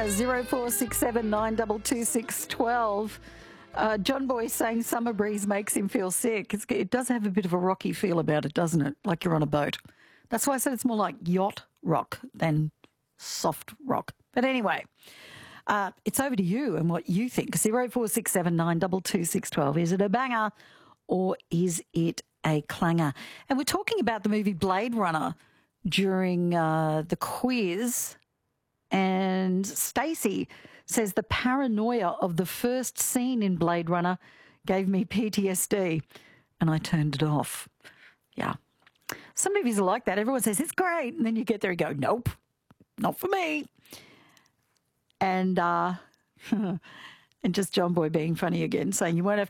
banger, 0467 922 612. John Boy saying Summer Breeze makes him feel sick. It does have a bit of a rocky feel about it, doesn't it? Like you're on a boat. That's why I said it's more like yacht rock than soft rock. But anyway, it's over to you and what you think. 0467 922 612. Is it a banger or is it a clanger? And we're talking about the movie Blade Runner during the quiz. And Stacey says the paranoia of the first scene in Blade Runner gave me PTSD and I turned it off. Yeah. Some movies are like that. Everyone says, it's great. And then you get there and go, nope, not for me. And and just John Boy being funny again, saying you won't have